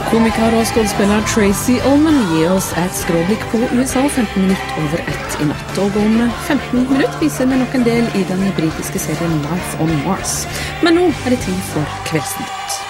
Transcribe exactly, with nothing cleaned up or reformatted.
Komiker og skuespiller Tracy Ullman gir oss et skråblikk på U S A femten minutter over ett i natt. Og om femten minutter viser vi nok en del i den britiske serien Life on Mars. Men nå er det tid for Kveldsnytt.